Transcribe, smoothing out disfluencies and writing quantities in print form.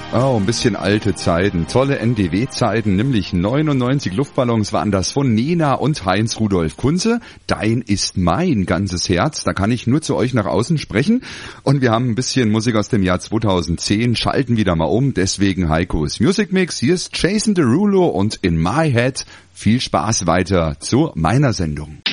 Oh, ein bisschen alte Zeiten, tolle NDW-Zeiten, nämlich 99 Luftballons waren das von Nena und Heinz Rudolf Kunze. Dein ist mein ganzes Herz, da kann ich nur zu euch nach außen sprechen. Und wir haben ein bisschen Musik aus dem Jahr 2010, schalten wieder mal um, deswegen Heikos Music Mix. Hier ist Jason Derulo und In My Head. Viel Spaß weiter zu meiner Sendung.